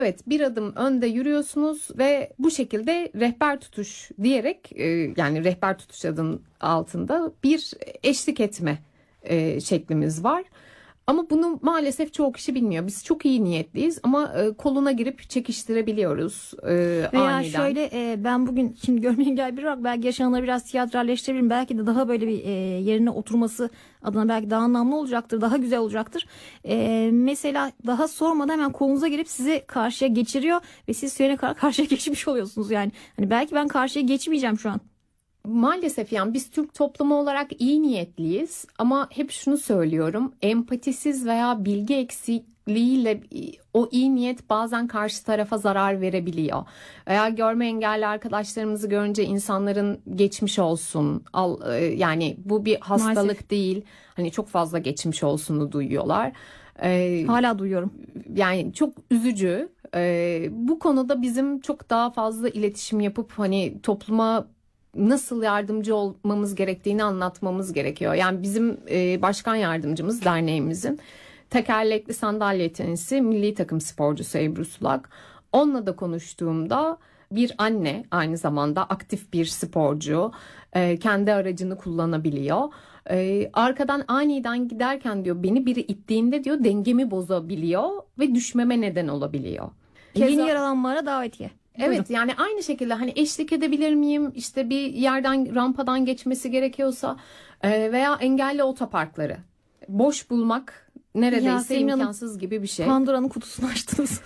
Evet, bir adım önde yürüyorsunuz ve bu şekilde rehber tutuş diyerek yani rehber tutuş adının altında bir eşlik etme şeklimiz var. Ama bunu maalesef çoğu kişi bilmiyor. Biz çok iyi niyetliyiz ama koluna girip çekiştirebiliyoruz Veya aniden. şöyle ben bugün şimdi görme engelli biri olarak belki yaşananları biraz tiyatralleştirebilirim. Belki de daha böyle bir yerine oturması adına belki daha anlamlı olacaktır. Daha güzel olacaktır. Mesela daha sormadan hemen kolunuza girip sizi karşıya geçiriyor ve siz söyleyene kadar karşıya geçmiş oluyorsunuz yani. Hani belki ben karşıya geçmeyeceğim şu an. Maalesef yani biz Türk toplumu olarak iyi niyetliyiz ama hep şunu söylüyorum, empatisiz veya bilgi eksikliğiyle o iyi niyet bazen karşı tarafa zarar verebiliyor. Veya görme engelli arkadaşlarımızı görünce insanların geçmiş olsun, yani bu bir hastalık Maalesef. değil, hani çok fazla geçmiş olsunu duyuyorlar. Hala duyuyorum. Yani çok üzücü. Bu konuda bizim çok daha fazla iletişim yapıp hani topluma nasıl yardımcı olmamız gerektiğini anlatmamız gerekiyor. Yani bizim başkan yardımcımız derneğimizin tekerlekli sandalye tenisi milli takım sporcusu Ebru Sulak. Onunla da konuştuğumda bir anne, aynı zamanda aktif bir sporcu, kendi aracını kullanabiliyor. Arkadan aniden giderken diyor beni biri ittiğinde diyor dengemi bozabiliyor ve düşmeme neden olabiliyor. Yeni yaralanmalara davetiye. Evet, Buyurun. yani aynı şekilde hani eşlik edebilir miyim, işte bir yerden rampadan geçmesi gerekiyorsa veya engelli otoparkları boş bulmak neredeyse Yasemin Hanım, imkansız gibi bir şey. Pandora'nın kutusunu açtınız.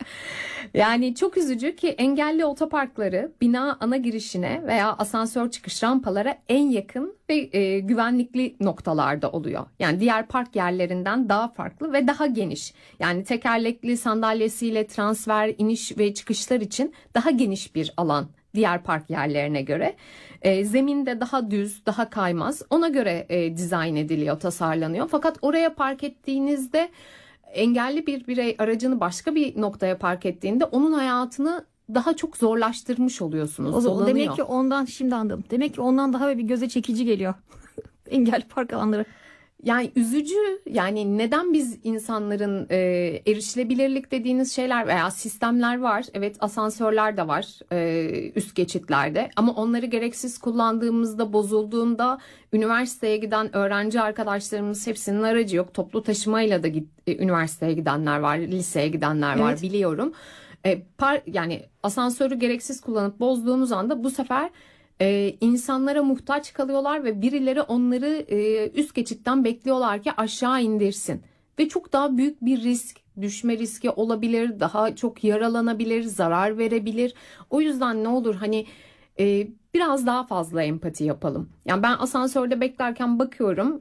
Yani çok üzücü ki engelli otoparkları bina ana girişine veya asansör çıkış rampalara en yakın ve güvenlikli noktalarda oluyor. Yani diğer park yerlerinden daha farklı ve daha geniş. Yani tekerlekli sandalyesiyle transfer, iniş ve çıkışlar için daha geniş bir alan diğer park yerlerine göre. Zemin de daha düz, daha kaymaz. Ona göre dizayn ediliyor, tasarlanıyor. Fakat oraya park ettiğinizde engelli bir birey aracını başka bir noktaya park ettiğinde onun hayatını daha çok zorlaştırmış oluyorsunuz. O zaman Dolanıyor. demek ki ondan şimdi anladım. Demek ki ondan daha bir göze çekici geliyor. Engelli park alanları. Yani üzücü, yani neden biz insanların erişilebilirlik dediğiniz şeyler veya sistemler var. Evet, asansörler de var üst geçitlerde ama onları gereksiz kullandığımızda, bozulduğunda üniversiteye giden öğrenci arkadaşlarımız hepsinin aracı yok. Toplu taşımayla da üniversiteye gidenler var, liseye gidenler var, Evet. biliyorum. Yani asansörü gereksiz kullanıp bozduğunuz anda bu sefer insanlara muhtaç kalıyorlar ve birileri onları üst geçitten bekliyorlar ki aşağı indirsin. Ve çok daha büyük bir risk, düşme riski olabilir, daha çok yaralanabilir, zarar verebilir. O yüzden ne olur hani biraz daha fazla empati yapalım. Yani ben asansörde beklerken bakıyorum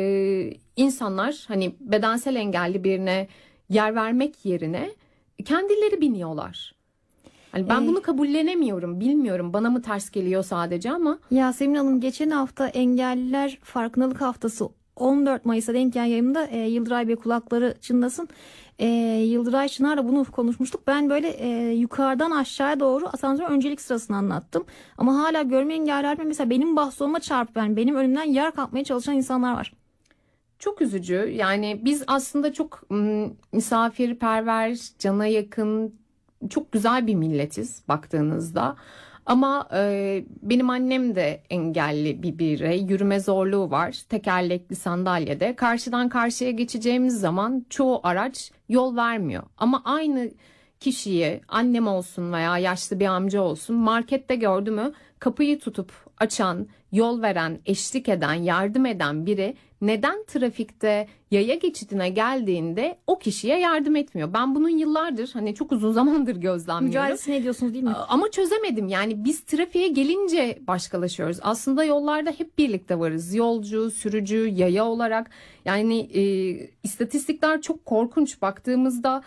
insanlar hani bedensel engelli birine yer vermek yerine kendileri biniyorlar. Hani ben bunu kabullenemiyorum, bilmiyorum bana mı ters geliyor sadece ama. Yasemin Hanım, geçen hafta Engelliler Farkındalık Haftası 14 Mayıs'a denk gelen yayında Yıldıray Bey kulakları çınlasın. Yıldıray Çınar'la bunu konuşmuştuk. Ben böyle yukarıdan aşağıya doğru asansörün öncelik sırasını anlattım. Ama hala görme engelliler mesela benim bastonuma çarpıp yani benim önümden yer kapmaya çalışan insanlar var. Çok üzücü. Yani biz aslında çok misafirperver, cana yakın, çok güzel bir milletiz baktığınızda. Ama benim annem de engelli bir birey, yürüme zorluğu var, tekerlekli sandalyede. Karşıdan karşıya geçeceğimiz zaman çoğu araç yol vermiyor. Ama aynı kişiyi, annem olsun veya yaşlı bir amca olsun, markette gördü mü kapıyı tutup açan, yol veren, eşlik eden, yardım eden biri neden trafikte yaya geçidine geldiğinde o kişiye yardım etmiyor? Ben bunun yıllardır, hani çok uzun zamandır gözlemliyorum. Mücadelesini ediyorsunuz değil mi? Ama çözemedim. Yani biz trafiğe gelince başkalaşıyoruz. Aslında yollarda hep birlikte varız. Yolcu, sürücü, yaya olarak. Yani istatistikler çok korkunç. Baktığımızda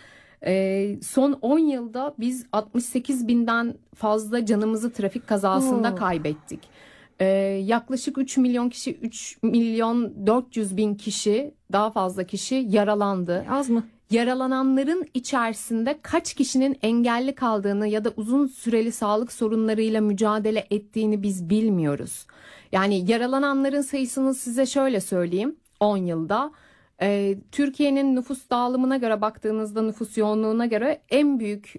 son 10 yılda biz 68 binden fazla canımızı trafik kazasında kaybettik. Yaklaşık 3 milyon kişi, 3 milyon 400 bin kişi, daha fazla kişi yaralandı. Az mı? Yaralananların içerisinde kaç kişinin engelli kaldığını ya da uzun süreli sağlık sorunlarıyla mücadele ettiğini biz bilmiyoruz. Yani yaralananların sayısını size şöyle söyleyeyim. 10 yılda Türkiye'nin nüfus dağılımına göre baktığınızda, nüfus yoğunluğuna göre en büyük